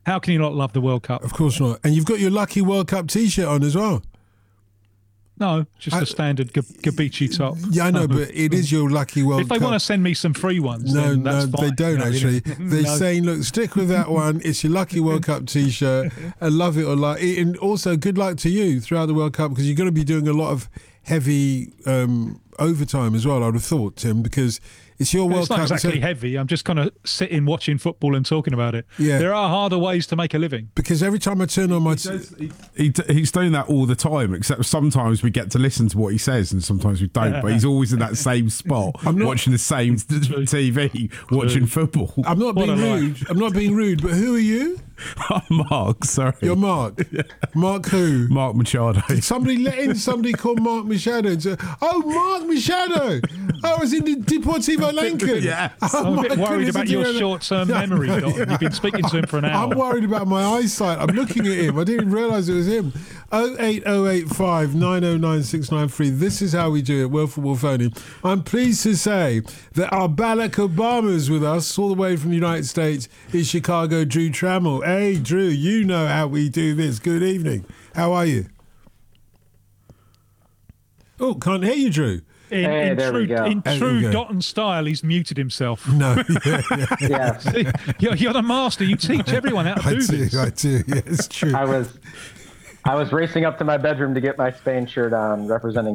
How can you not love the World Cup? Of course not. And you've got your lucky World Cup T-shirt on as well. No, just a standard Gabici top. Yeah, I know, but it is your lucky World Cup. If they want to send me some free ones, no, then that's they fine. don't actually. They're No. saying, look, stick with that one. It's your lucky World Cup T-shirt. And love it or like it. And also, good luck to you throughout the World Cup because you're going to be doing a lot of heavy overtime as well, I would have thought, Tim, because it's your World Cup. It's not exactly heavy. I'm just kind of sitting, watching football and talking about it. Yeah. There are harder ways to make a living. Because every time I turn on my... He's doing that all the time, except sometimes we get to listen to what he says and sometimes we don't, but he's always in that same spot, watching the same TV, watching football. I'm not being rude. I'm not being rude, but who are you? I'm Mark, sorry. You're Mark. Yeah. Mark who? Mark Machado. Did somebody let in somebody called Mark Machado and say, oh, Mark Machado. I was in the Deportivo Lincoln. Yeah. I'm a bit worried about your short-term memory, Dot. You've been speaking to him for an hour. I'm worried about my eyesight. I'm looking at him. I didn't realise it was him. 08085 909 693. This is how we do it. World Football Phoning. I'm pleased to say that our Barack Obama's with us all the way from the United States is Chicago, Drew Trammell. Hey, Drew, you know how we do this. Good evening. How are you? Oh, can't hear you, Drew. In There true we go. Dotton style, he's muted himself. No, Yeah. You're the master. You teach everyone how to do this. I do. Yeah, it's true. I was racing up to my bedroom to get my Spain shirt on, representing